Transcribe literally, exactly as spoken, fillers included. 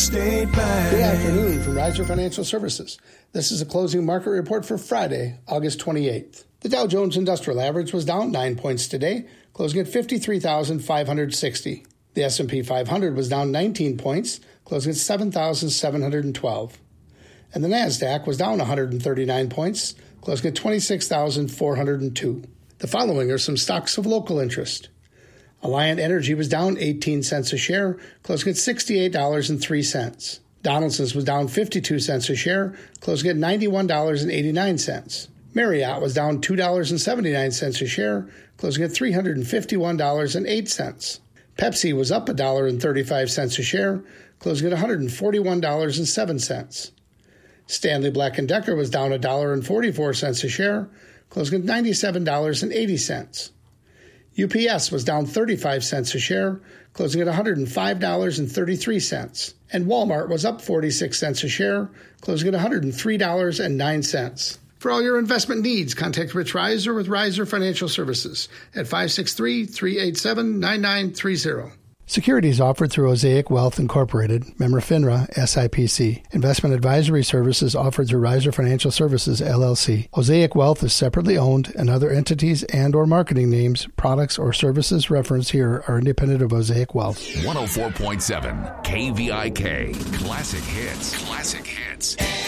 State Bank. Good afternoon from Riser Financial Services. This is a closing market report for Friday, August twenty-eighth. The Dow Jones Industrial Average was down nine points today, closing at fifty-three thousand five hundred sixty. The S and P five hundred was down nineteen points, closing at seven thousand seven hundred twelve. And the NASDAQ was down one hundred thirty-nine points, closing at twenty-six thousand four hundred two. The following are some stocks of local interest. Alliant Energy was down eighteen cents a share, closing at sixty-eight dollars and three cents. Donaldson's was down fifty-two cents a share, closing at ninety-one dollars and eighty-nine cents. Marriott was down two dollars and seventy-nine cents a share, closing at three hundred fifty-one dollars and eight cents. Pepsi was up one dollar and thirty-five cents a share, closing at one hundred forty-one dollars and seven cents. Stanley Black and Decker was down one dollar and forty-four cents a share, closing at ninety-seven dollars and eighty cents. U P S was down thirty-five cents a share, closing at one hundred five dollars and thirty-three cents. And Walmart was up forty-six cents a share, closing at one hundred three dollars and nine cents. For all your investment needs, contact Rich Riser with Riser Financial Services at five six three, three eight seven, nine nine three zero. Securities offered through Osaic Wealth Incorporated, member FINRA, S I P C. Investment advisory services offered through Riser Financial Services, L L C. Osaic Wealth is separately owned, and other entities and or marketing names, products, or services referenced here are independent of Osaic Wealth. one oh four point seven K V I K. Classic Hits. Classic Hits.